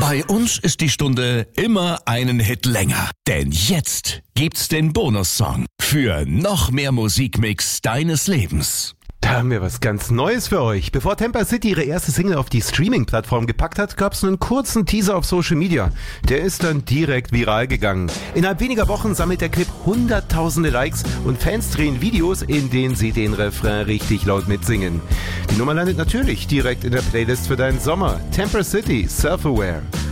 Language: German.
Bei uns ist die Stunde immer einen Hit länger. Denn jetzt gibt's den Bonussong für noch mehr Musikmix deines Lebens. Da haben wir was ganz Neues für euch. Bevor Temper City ihre erste Single auf die Streaming-Plattform gepackt hat, gab es einen kurzen Teaser auf Social Media. Der ist dann direkt viral gegangen. Innerhalb weniger Wochen sammelt der Clip hunderttausende Likes und Fans drehen Videos, in denen sie den Refrain richtig laut mitsingen. Die Nummer landet natürlich direkt in der Playlist für deinen Sommer. Temper City, Self-Aware.